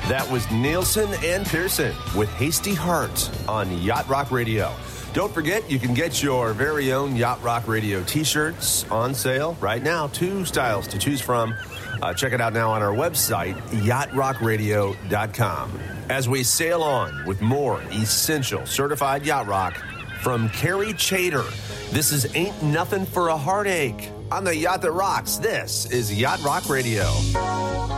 That was Nielsen and Pearson with Hasty Heart on Yacht Rock Radio. Don't forget, you can get your very own Yacht Rock Radio t-shirts on sale right now. 2 styles to choose from. Check it out now on our website, yachtrockradio.com. As we sail on with more essential certified yacht rock from Carrie Chater. This is Ain't Nothing for a Heartache on the Yacht That Rocks. This is Yacht Rock Radio.